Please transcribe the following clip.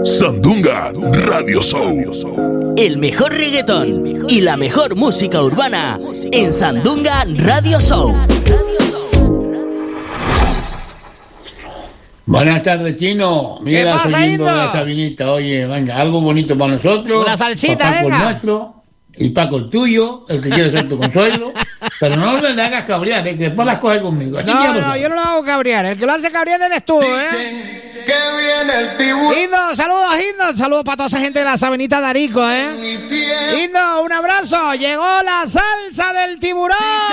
Sandunga Radio Show. El mejor reggaetón y la mejor música urbana en Sandunga Radio Show. Buenas tardes, Chino. Mira, ¿Qué pasa, oyendo Indo? la Sabinita. Oye, venga, algo bonito para nosotros. Una salsita, Paco venga. el nuestro y Paco el tuyo, el que quiere ser tu consuelo. Pero no le hagas cabrear, que después las coge conmigo. Así No, quiero no, yo. yo no lo hago cabrear. El que lo hace cabrear eres tú, ¿eh? Que viene el tiburón. Indo, saludos para toda esa gente de la Sabinita de Arico, ¿eh? Indo, un abrazo. Llegó la salsa del tiburón.